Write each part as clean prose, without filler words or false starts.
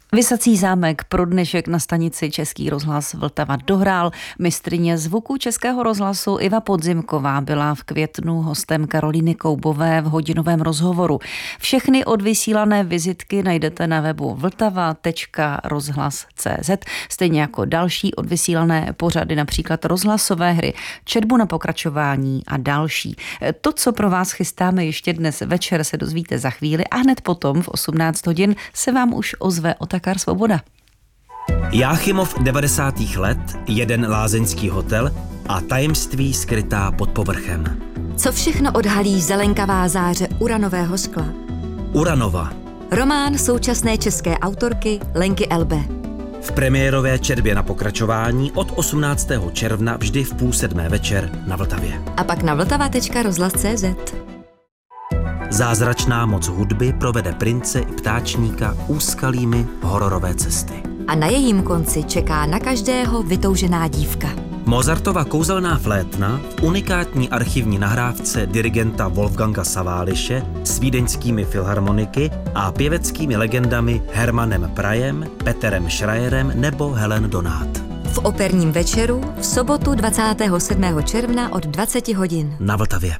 Visací zámek pro dnešek na stanici Český rozhlas Vltava dohrál. Mistryně zvuku Českého rozhlasu Iva Podzimková byla v květnu hostem Karolíny Koubové v hodinovém rozhovoru. Všechny odvysílané vizitky najdete na webu vltava.rozhlas.cz, stejně jako další odvysílané pořady, například rozhlasové hry, četbu na pokračování a další. To, co pro vás chystáme ještě dnes večer, se dozvíte za chvíli a hned potom v 18 hodin se vám už ozve Otakar Svoboda. Jáchymov 90. let, jeden lázeňský hotel a tajemství skrytá pod povrchem. Co všechno odhalí zelenkavá záře uranového skla? Uranova. Román současné české autorky Lenky Elbe. V premiérové četbě na pokračování od 18. června vždy v 6:30 večer na Vltavě. A pak na vltava.rozhlas.cz. Zázračná moc hudby provede prince i ptáčníka úskalými hororové cesty. A na jejím konci čeká na každého vytoužená dívka. Mozartova kouzelná flétna v unikátní archivní nahrávce dirigenta Wolfganga Saváliše s vídeňskými filharmoniky a pěveckými legendami Hermanem Prajem, Peterem Schreierem nebo Helen Donát. V operním večeru v sobotu 27. června od 20 hodin. Na Vltavě.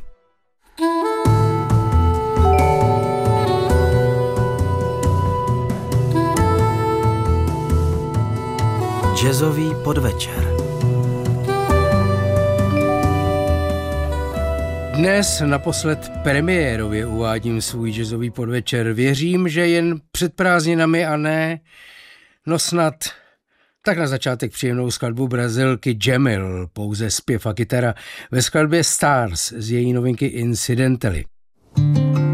Jazzový podvečer. Dnes naposled premiérově uvádím svůj jazzový podvečer. Věřím, že jen před prázdninami a ne, no snad. Tak na začátek příjemnou skladbu Brazilky Jamil, pouze zpěv a kytara ve skladbě Stars z její novinky Incidentally.